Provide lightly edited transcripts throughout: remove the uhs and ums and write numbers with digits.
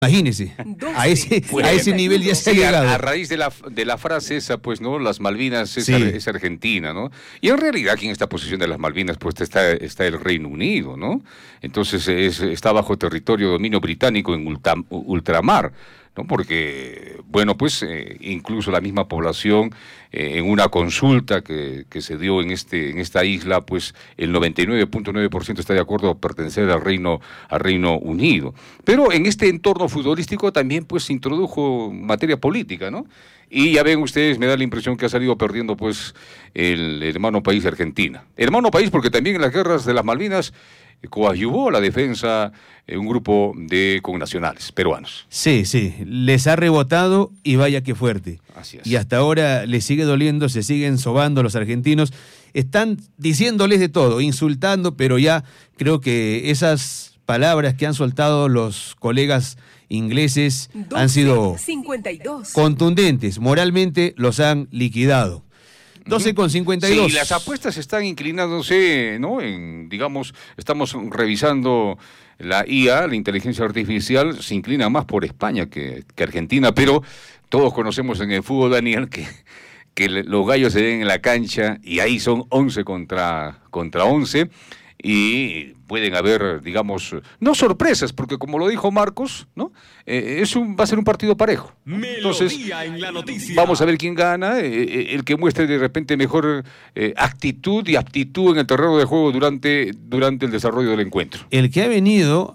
Imagínese, a ese nivel ya se ha llegado. A raíz de la frase esa, pues, ¿no? Las Malvinas es, Sí. es Argentina, ¿no? Y en realidad aquí en esta posición de las Malvinas, pues, está el Reino Unido, ¿no? Entonces está bajo territorio dominio británico en ultramar, ¿no? Porque, bueno, pues, incluso la misma población, en una consulta que se dio en esta isla, pues, el 99.9% está de acuerdo a pertenecer al Reino Unido. Pero en este entorno futbolístico también, pues, se introdujo materia política, ¿no? Y ya ven ustedes, me da la impresión que ha salido perdiendo, pues, el hermano país Argentina. Hermano país porque también en las guerras de las Malvinas coadyuvó la defensa un grupo de connacionales peruanos. Sí, les ha rebotado y vaya que fuerte. Así es. Y hasta ahora les sigue doliendo, se siguen sobando los argentinos. Están diciéndoles de todo, insultando, pero ya creo que esas palabras que han soltado los colegas ingleses han sido 52. contundentes, moralmente los han liquidado. 12:52. Sí, las apuestas están inclinándose, ¿no? Digamos, estamos revisando la IA, la inteligencia artificial, se inclina más por España que Argentina, pero todos conocemos en el fútbol, Daniel, que los gallos se ven en la cancha y ahí son 11 contra 11 y pueden haber, digamos, no sorpresas, porque como lo dijo Marcos, ¿no? Va a ser un partido parejo, ¿no? Entonces, En la noticia. vamos a ver quién gana, el que muestre de repente mejor actitud y aptitud en el terreno de juego durante el desarrollo del encuentro. El que ha venido,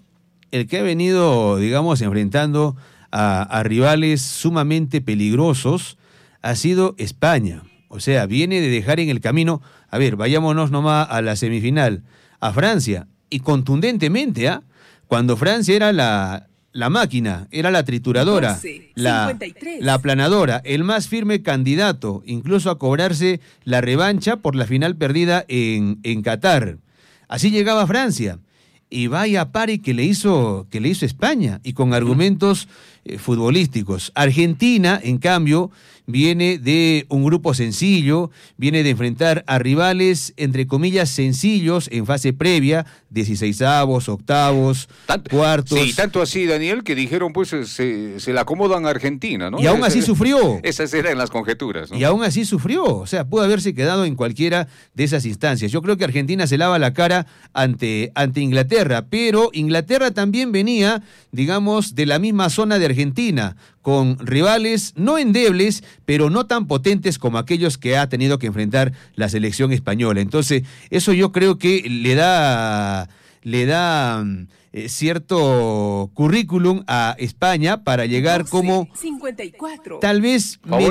digamos, enfrentando a rivales sumamente peligrosos ha sido España. O sea, viene de dejar en el camino, a ver, vayámonos nomás a la semifinal, a Francia, y contundentemente, cuando Francia era la máquina, era la trituradora, 12, la 53. aplanadora, el más firme candidato, incluso a cobrarse la revancha por la final perdida en Qatar. Así llegaba Francia. Y vaya pare que le hizo España, y con argumentos futbolísticos. Argentina, en cambio, viene de un grupo sencillo, viene de enfrentar a rivales, entre comillas, sencillos en fase previa, 16avos, octavos, cuartos. Sí, tanto así, Daniel, que dijeron, pues, se la acomodan a Argentina, ¿no? Y aún así sufrió. Esas eran las conjeturas, ¿no? Y aún así sufrió, o sea, pudo haberse quedado en cualquiera de esas instancias. Yo creo que Argentina se lava la cara ante Inglaterra, pero Inglaterra también venía, digamos, de la misma zona de Argentina, con rivales no endebles, pero no tan potentes como aquellos que ha tenido que enfrentar la selección española. Entonces, eso yo creo que le da cierto currículum a España para llegar 12, como 54. tal vez Favorito.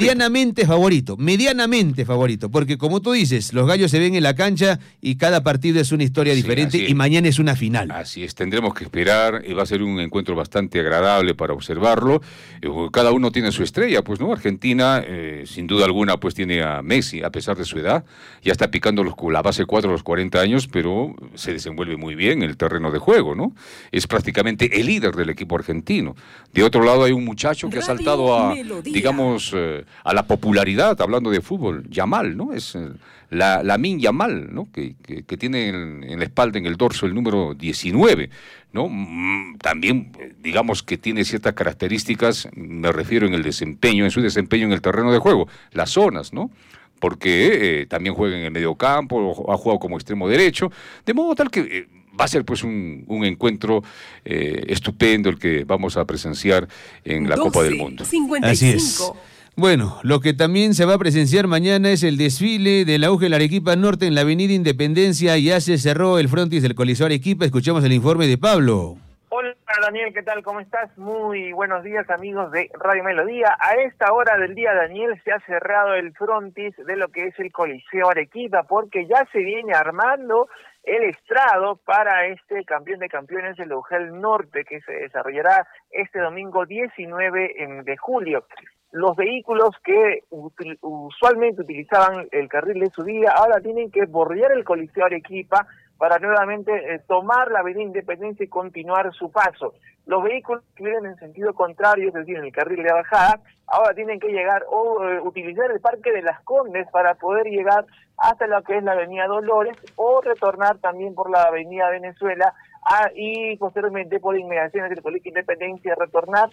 medianamente favorito, porque como tú dices, los gallos se ven en la cancha y cada partido es una historia Sí, diferente así es. y mañana es una final. Así es, tendremos que esperar, va a ser un encuentro bastante agradable para observarlo. Cada uno tiene su estrella, pues, ¿no? Argentina, sin duda alguna, pues tiene a Messi, a pesar de su edad, ya está picando la base 4 a los 40 años, pero se desenvuelve muy bien en el terreno de juego, ¿no? Es prácticamente el líder del equipo argentino. De otro lado hay un muchacho que ha Radio saltado a, Melodía. digamos, a la popularidad, hablando de fútbol, Yamal, ¿no? Es Lamine Yamal, ¿no? Que tiene en la espalda, en el dorso, el número 19, ¿no? También, digamos que tiene ciertas características, me refiero en su desempeño en el terreno de juego, las zonas, ¿no? Porque también juega en el mediocampo, ha jugado como extremo derecho, de modo tal que va a ser, pues, un encuentro estupendo el que vamos a presenciar en la Copa del Mundo. 55. Así es. Bueno, lo que también se va a presenciar mañana es el desfile del auge de la Arequipa Norte en la Avenida Independencia. Ya se cerró el frontis del Coliseo Arequipa. Escuchamos el informe de Pablo. Hola Daniel, ¿qué tal? ¿Cómo estás? Muy buenos días, amigos de Radio Melodía. A esta hora del día, Daniel, se ha cerrado el frontis de lo que es el Coliseo Arequipa, porque ya se viene armando el estrado para este campeón de campeones, el UGEL Norte, que se desarrollará este domingo 19 de julio. Los vehículos que usualmente utilizaban el carril de subida ahora tienen que bordear el Coliseo Arequipa para nuevamente tomar la avenida Independencia y continuar su paso. Los vehículos que vienen en sentido contrario, es decir, en el carril de bajada, ahora tienen que llegar o utilizar el Parque de las Condes para poder llegar hasta lo que es la avenida Dolores o retornar también por la avenida Venezuela y posteriormente por inmediaciones del Colegio Independencia retornar